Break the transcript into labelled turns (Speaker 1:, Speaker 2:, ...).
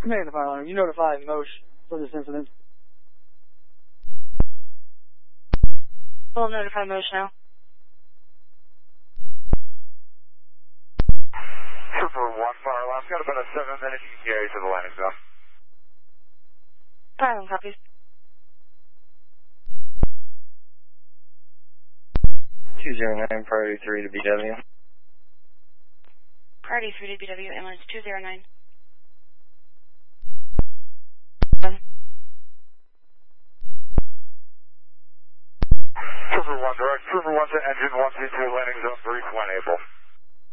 Speaker 1: Command the fire alarm. You notify Mosh for this incident.
Speaker 2: We'll notify Mosh now.
Speaker 3: Trooper 1, fire alarm's got about a 7-minute ETA to the landing zone.
Speaker 2: Fire alarm copies.
Speaker 4: 209, priority 3 to BW.
Speaker 2: Priority 3 to BW, ambulance 209.
Speaker 3: Trooper 1 direct, Trooper 1 to engine 122, landing zone brief when able.